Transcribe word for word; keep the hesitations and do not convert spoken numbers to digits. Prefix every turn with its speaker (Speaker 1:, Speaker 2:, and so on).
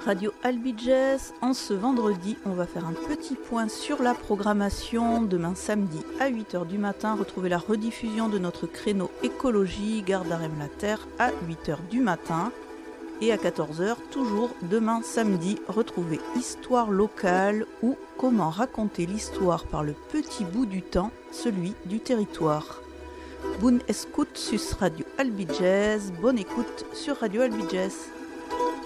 Speaker 1: Radio Albi Jazz, en ce vendredi, on va faire un petit point sur la programmation. Demain samedi à huit heures du matin, retrouvez la rediffusion de notre créneau écologie, Gardarem la Terre à huit heures du matin. Et à quatorze heures, toujours demain samedi, retrouvez Histoire locale ou comment raconter l'histoire par le petit bout du temps, celui du territoire. Bonne écoute sur Radio Albi Jazz, bonne écoute sur Radio Albi Jazz.